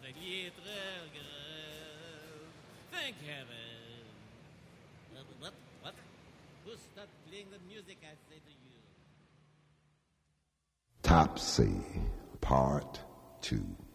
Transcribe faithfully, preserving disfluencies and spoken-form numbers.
Thank heaven. Uh, What? What? Who stopped playing the music, I say to you? Topsy, Part two.